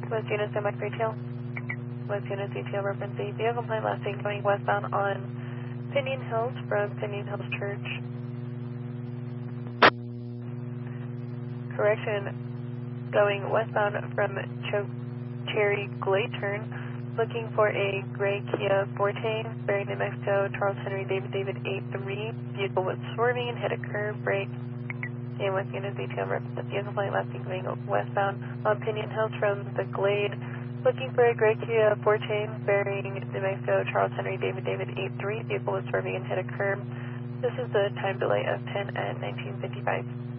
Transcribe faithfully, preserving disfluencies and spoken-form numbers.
West Units and Mike Retail. West Units E T L reference a vehicle complaint last week going westbound on Pinion Hills from Pinion Hills Church. Correction, going westbound from Choke Cherry Glade Turn, looking for a gray Kia Forte, bearing New Mexico, Charles Henry David David eight three. Vehicle was swerving and hit a curb, brake. And West Units E T L reference the vehicle complaint last week going westbound on Pinion Hills from the Glade, looking for a gray Kia Forte, bearing New Mexico, Charles Henry David David eight three. Vehicle was swerving and hit a curb. This is the time delay of ten at nineteen fifty-five.